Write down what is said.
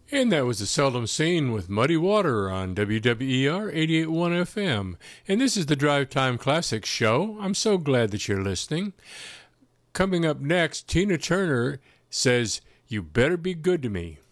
And that was the Seldom Scene with Muddy Water on WWER 88.1 FM. And this is the Drive Time Classics show. I'm so glad that you're listening. Coming up next, Tina Turner says, "You better be good to me."